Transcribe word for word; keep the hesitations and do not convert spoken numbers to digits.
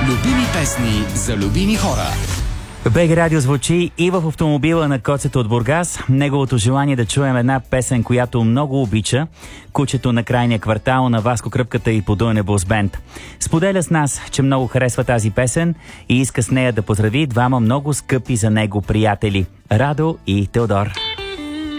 Любими песни за любими хора. БГ Радио звучи и в автомобила на Коцето от Бургас. Неговото желание да чуем една песен, която много обича. Кучето на крайния квартал на Васко Кръпката и Подуйне Бус Бенд. Споделя с нас, че много харесва тази песен и иска с нея да поздрави двама много скъпи за него приятели – Радо и Теодор.